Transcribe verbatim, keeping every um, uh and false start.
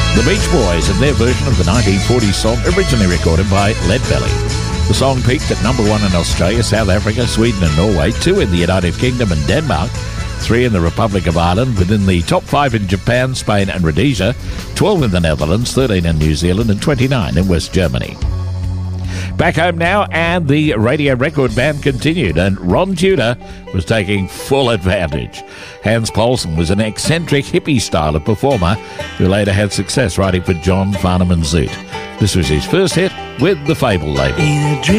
The Beach Boys and their version of the nineteen forties song originally recorded by Leadbelly. The song peaked at number one in Australia, South Africa, Sweden and Norway, two in the United Kingdom and Denmark, three in the Republic of Ireland, within the top five in Japan, Spain and Rhodesia, twelve in the Netherlands, thirteen in New Zealand and twenty-nine in West Germany. Back home now, and the radio record band continued, and Ron Tudor was taking full advantage. Hans Poulsen was an eccentric hippie style of performer who later had success writing for John Farnham and Zoot. This was his first hit with the Fable label.